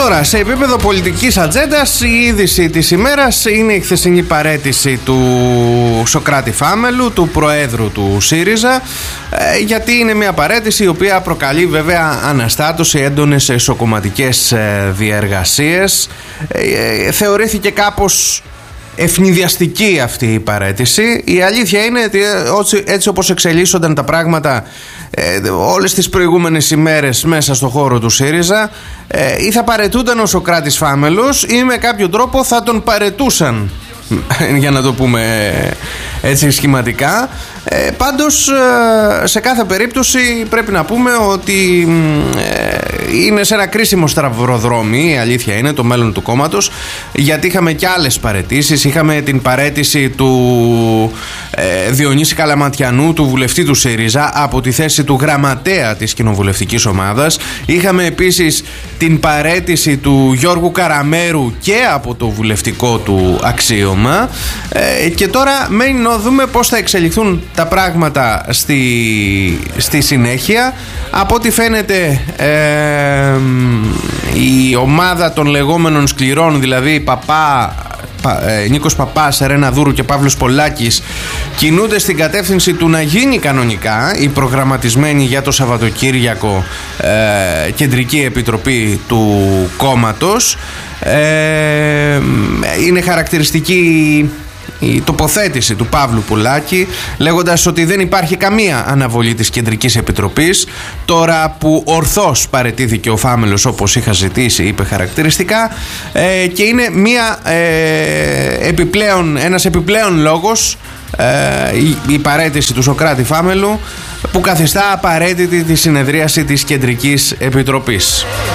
Τώρα, σε επίπεδο πολιτικής ατζέντας, η είδηση της ημέρας είναι η χθεσινή παραίτηση του Σωκράτη Φάμελου, του Προέδρου του ΣΥΡΙΖΑ, γιατί είναι μια παραίτηση η οποία προκαλεί βέβαια αναστάτωση, έντονες εσωκομματικές διεργασίες. Θεωρήθηκε κάπως ευνηδιαστική αυτή η παραίτηση. Η αλήθεια είναι ότι έτσι όπως εξελίσσονταν τα πράγματα όλες τις προηγούμενες ημέρες μέσα στο χώρο του ΣΥΡΙΖΑ, ή θα παραιτούνταν ο Σωκράτης Φάμελος ή με κάποιο τρόπο θα τον παραιτούσαν, για να το πούμε έτσι σχηματικά. Πάντως σε κάθε περίπτωση πρέπει να πούμε ότι είναι σε ένα κρίσιμο σταυροδρόμι, η αλήθεια είναι, το μέλλον του κόμματος, γιατί είχαμε και άλλες παραιτήσεις. Είχαμε την παραίτηση του Διονύση Καλαματιανού, του βουλευτή του ΣΥΡΙΖΑ, από τη θέση του γραμματέα της κοινοβουλευτικής ομάδας. Είχαμε επίσης την παραίτηση του Γιώργου Καραμέρου και από το βουλευτικό του αξίωμα, και τώρα μένει να δούμε πώς θα εξελιχθούν τα πράγματα στη συνέχεια. Από ό,τι φαίνεται η ομάδα των λεγόμενων σκληρών, δηλαδή Νίκος Παπάς, Σερένα Δούρου και Παύλος Πολάκης, κινούνται στην κατεύθυνση του να γίνει κανονικά η προγραμματισμένη για το Σαββατοκύριακο κεντρική επιτροπή του κόμματος. Είναι χαρακτηριστική η τοποθέτηση του Παύλου Πολάκη, λέγοντας ότι δεν υπάρχει καμία αναβολή της Κεντρικής Επιτροπής, τώρα που ορθώς παραιτήθηκε ο Φάμελος όπως είχα ζητήσει, είπε χαρακτηριστικά, και είναι ένας επιπλέον λόγος, η παραίτηση του Σωκράτη Φάμελου, που καθιστά απαραίτητη τη συνεδρίαση της Κεντρικής Επιτροπής.